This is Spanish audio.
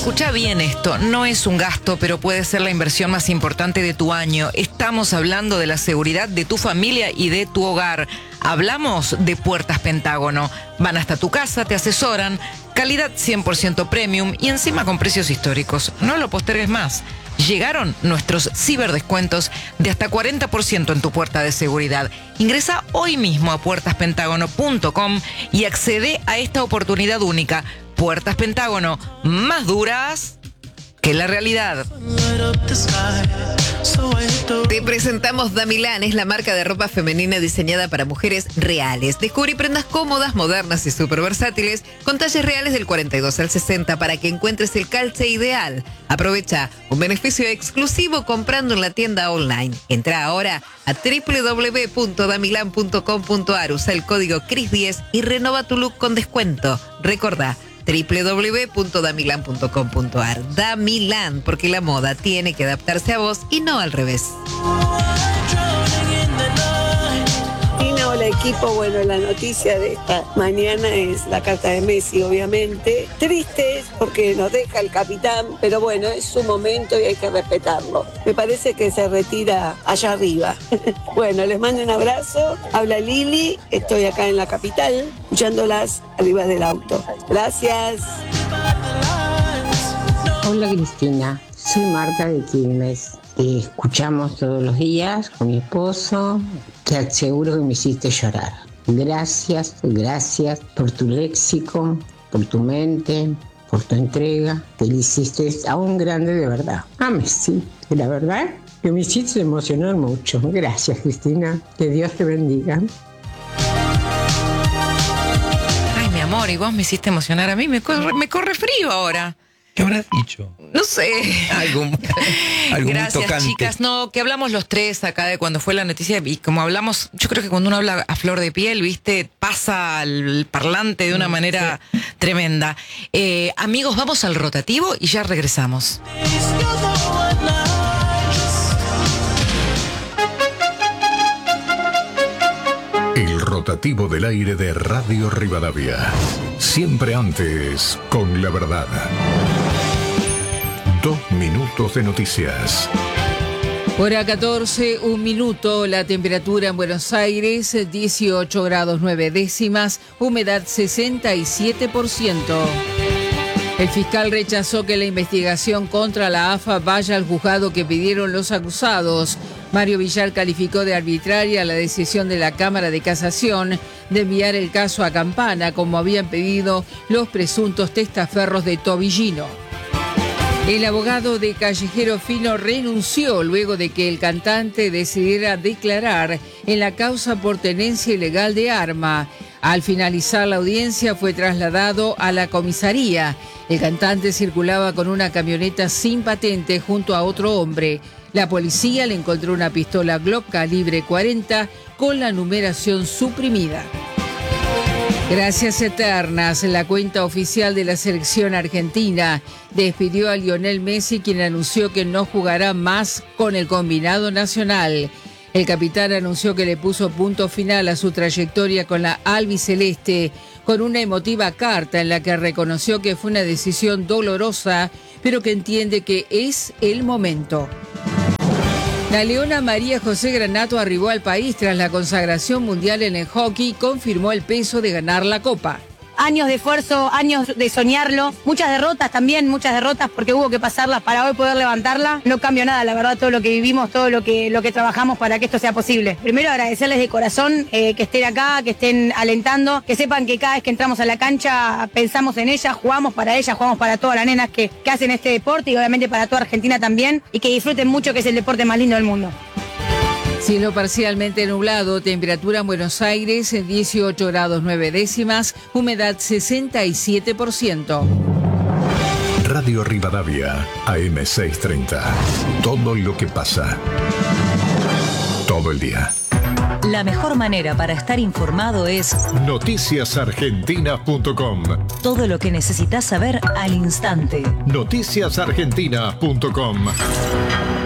Escucha bien esto, no es un gasto, pero puede ser la inversión más importante de tu año. Estamos hablando de la seguridad de tu familia y de tu hogar. Hablamos de Puertas Pentágono. Van hasta tu casa, te asesoran, calidad 100% premium y encima con precios históricos. No lo postergues más. Llegaron nuestros ciberdescuentos de hasta 40% en tu puerta de seguridad. Ingresa hoy mismo a puertaspentágono.com y accede a esta oportunidad única. Puertas Pentágono, más duras que la realidad. Te presentamos Damilán, es la marca de ropa femenina diseñada para mujeres reales. Descubrí prendas cómodas, modernas y súper versátiles con talles reales del 42 al 60 para que encuentres el calce ideal. Aprovecha un beneficio exclusivo comprando en la tienda online. Entra ahora a www.damilan.com.ar, usa el código CRIS10 y renova tu look con descuento. Recordá, www.damilan.com.ar. Damilán, porque la moda tiene que adaptarse a vos y no al revés. Hola equipo, bueno, la noticia de esta mañana es la carta de Messi, obviamente. Triste porque nos deja el capitán, pero bueno, es su momento y hay que respetarlo. Me parece que se retira allá arriba. Bueno, les mando un abrazo. Habla Lili, estoy acá en la capital, escuchándolas arriba del auto. Gracias. Hola Cristina, soy Marta de Quilmes. Te escuchamos todos los días con mi esposo. Te aseguro que me hiciste llorar. Gracias por tu léxico, por tu mente, por tu entrega. Te lo hiciste aún grande de verdad. Messi, la verdad que me hiciste emocionar mucho. Gracias Cristina, que Dios te bendiga. Ay, mi amor, y vos me hiciste emocionar a mí. Me corre frío ahora. ¿Qué habrás dicho? No sé. Algo Gracias, muy tocante. chicas. No, que hablamos los tres acá de cuando fue la noticia. Y como hablamos, yo creo que cuando uno habla a flor de piel, ¿viste? Pasa al parlante de una manera tremenda. Amigos, vamos al rotativo y ya regresamos. El rotativo del aire de Radio Rivadavia. Siempre antes, con la verdad. 2 minutos de noticias. Hora 14, 1 minuto, la temperatura en Buenos Aires, 18 grados 9 décimas, humedad 67%. El fiscal rechazó que la investigación contra la AFA vaya al juzgado que pidieron los acusados. Mario Villar calificó de arbitraria la decisión de la Cámara de Casación de enviar el caso a Campana, como habían pedido los presuntos testaferros de Tobillino. El abogado de Callejero Fino renunció luego de que el cantante decidiera declarar en la causa por tenencia ilegal de arma. Al finalizar la audiencia fue trasladado a la comisaría. El cantante circulaba con una camioneta sin patente junto a otro hombre. La policía le encontró una pistola Glock calibre 40 con la numeración suprimida. Gracias eternas, la cuenta oficial de la selección argentina despidió a Lionel Messi, quien anunció que no jugará más con el combinado nacional. El capitán anunció que le puso punto final a su trayectoria con la albiceleste con una emotiva carta en la que reconoció que fue una decisión dolorosa, pero que entiende que es el momento. La leona María José Granato arribó al país tras la consagración mundial en el hockey y confirmó el peso de ganar la Copa. Años de esfuerzo, años de soñarlo, muchas derrotas porque hubo que pasarlas para hoy poder levantarla. No cambio nada, la verdad, todo lo que vivimos, todo lo que trabajamos para que esto sea posible. Primero agradecerles de corazón que estén acá, que estén alentando, que sepan que cada vez que entramos a la cancha pensamos en ellas, jugamos para todas las nenas que hacen este deporte y obviamente para toda Argentina también, y que disfruten mucho, que es el deporte más lindo del mundo. Cielo parcialmente nublado, temperatura en Buenos Aires 18 grados 9 décimas, humedad 67%. Radio Rivadavia, AM 630. Todo lo que pasa. Todo el día. La mejor manera para estar informado es noticiasargentina.com. Todo lo que necesitas saber al instante. Noticiasargentina.com.